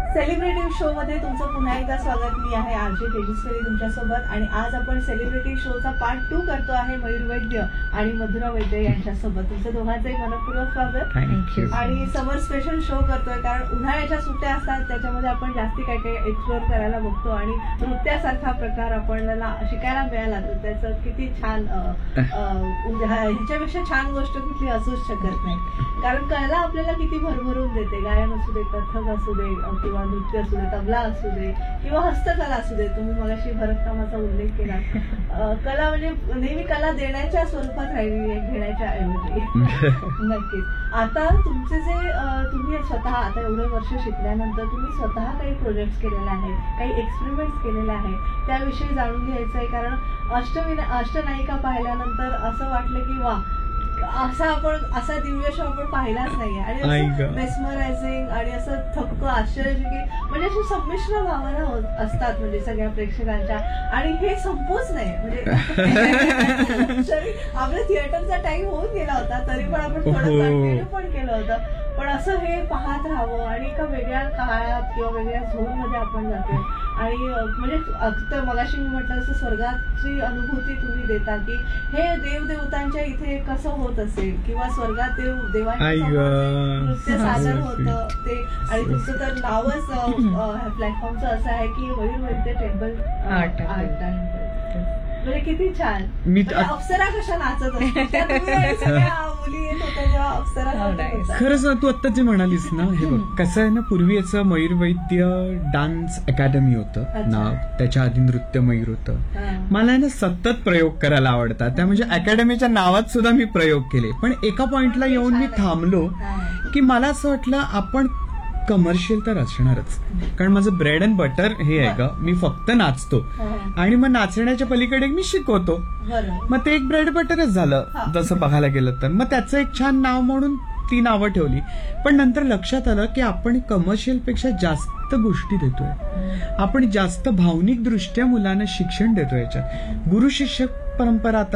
Celebrity show मध्ये तुमचं पुन्हा एकदा स्वागत. मी आहे आरजे तेजस्वी तुमच्यासोबत आणि आज आपण सेलिब्रिटी शोचा पार्ट 2 करतो आहे मयूर वैद्य आणि मधुरा वैद्य यांच्यासोबत. तुमचं दोघांचंही मनपूर्वक स्वागत. थँक्यू. आणि समर स्पेशल शो करतोय कारण उन्हाळ्याच्या सुट्ट्या असतात, त्याच्यामध्ये आपण जास्ती काय काय एक्सप्लोर करायला बघतो आणि नृत्यासारखा प्रकार आपल्याला शिकायला मिळाला तर त्याचं किती छान ह्याच्यापेक्षा छान गोष्ट कुठली असूच शकत नाही. कारण कला आपल्याला किती भरभरून देते. गायन असू दे, कथक असू दे किंवा नृत्य असू दे, तबला असू दे किंवा हस्तकला असू दे. तुम्ही मगाशी भरतकामाचा उल्लेख केला. कला म्हणजे नेहमी कला देण्याच्या स्वरूपात राहिली आहे, घेण्याच्या ऐवजी. नक्कीच. आता तुमचे जे तुम्ही स्वतः आता एवढे वर्ष शिकल्यानंतर तुम्ही स्वतः काही प्रोजेक्ट केलेले आहेत, काही एक्सपेरिमेंट्स केलेले आहेत, त्याविषयी जाणून घ्यायचं आहे. कारण अष्टनायिका पाहिल्यानंतर असं वाटलं की वा, असा दिव्य शो आपण पाहिलाच नाहीये आणि मेस्मरायझिंग आणि असं थक्क आश्चर्यचकित म्हणजे अशी संमिश्र भावना असतात म्हणजे सगळ्या प्रेक्षकांच्या. आणि हे संपूच नाही म्हणजे तरी आपल्या थिएटरचा टाइम होऊन गेला होता तरी पण आपण थोडं कंटिन्यू पण केलं होतं. पण असं हे पाहत राहावं आणि एका वेगळ्या काळात किंवा वेगळ्या झोन मध्ये आपण जातो आणि म्हणजे तर मगाशी मी म्हटलं असं स्वर्गाची अनुभूती तुम्ही देता की हे देवदेवतांच्या इथे कसं होत असेल किंवा स्वर्गात देवांचं नृत्य सादर होतं ते. आणि तुमचं तर नावच प्लॅटफॉर्मचं असं आहे की मयूर वैद्य टेम्पल आर्ट टेम्पल. म्हणजे किती छान. अप्सरा कशा नाचत असतात मुली येत होत्या जेव्हा अप्सरा. खरंच तू आत्ता जे म्हणालीस ना, हे बघ कसं आहे ना, पूर्वी याचं मयूर वैद्य डान्स अकॅडमी होतं नाव, त्याच्या आधी नृत्य मयूर होतं. मला आहे ना सतत प्रयोग करायला आवडतात, त्या म्हणजे अकॅडमीच्या नावात सुद्धा मी प्रयोग केले. पण एका पॉइंटला येऊन मी थांबलो की मला असं वाटलं आपण कमर्शियल तर असणारच, कारण माझं ब्रेड अँड बटर हे आहे का, मी फक्त नाचतो आणि मग नाचण्याच्या पलीकडे मी शिकवतो. मग ते एक ब्रेड बटरच झालं जसं बघायला गेलं तर. मग त्याचं एक छान नाव म्हणून ती नावं ठेवली. पण नंतर लक्षात आलं की आपण कमर्शियल पेक्षा जास्त गोष्टी देतोय, आपण जास्त भावनिक दृष्ट्या मुलांना शिक्षण देतोय. याच्यात गुरु शिष्य परंपरा आता